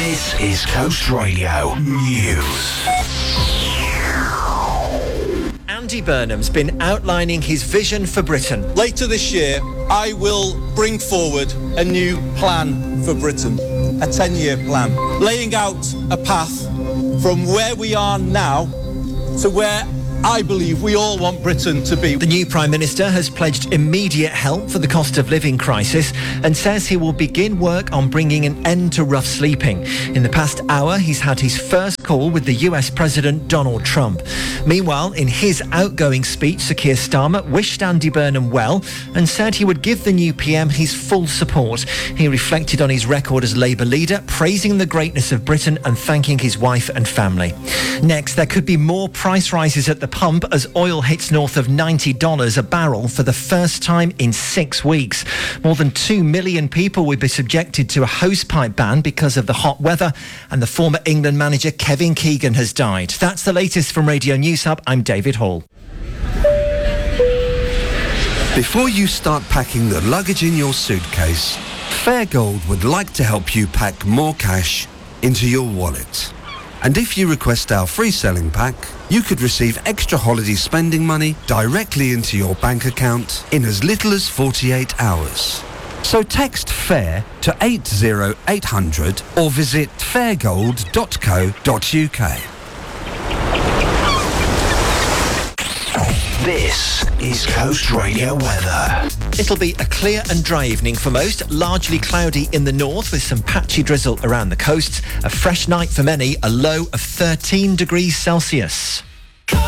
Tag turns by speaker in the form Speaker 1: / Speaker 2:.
Speaker 1: This is Coast Radio News.
Speaker 2: Andy Burnham's been outlining his vision for Britain.
Speaker 3: Later this year, I will bring forward a new plan for Britain, a 10-year plan, laying out a path from where we are now to where I believe we all want Britain to be.
Speaker 2: The new Prime Minister has pledged immediate help for the cost of living crisis and says he will begin work on bringing an end to rough sleeping. In the past hour, he's had his first call with the US President Donald Trump. Meanwhile, in his outgoing speech, Sir Keir Starmer wished Andy Burnham well and said he would give the new PM his full support. He reflected on his record as Labour leader, praising the greatness of Britain and thanking his wife and family. Next, there could be more price rises at the pump as oil hits north of $90 a barrel for the first time in 6 weeks. More than 2 million people will be subjected to a hosepipe ban because of the hot weather, and the former England manager Kevin Keegan has died. That's the latest from Radio News Hub. I'm David Hall.
Speaker 4: Before you start packing the luggage in your suitcase, Fairgold would like to help you pack more cash into your wallet. And if you request our free selling pack, you could receive extra holiday spending money directly into your bank account in as little as 48 hours. So text FAIR to 80800 or visit fairgold.co.uk.
Speaker 1: This is Coast Radio weather.
Speaker 2: It'll be a clear and dry evening for most, largely cloudy in the north with some patchy drizzle around the coasts. A fresh night for many, a low of 13 degrees Celsius.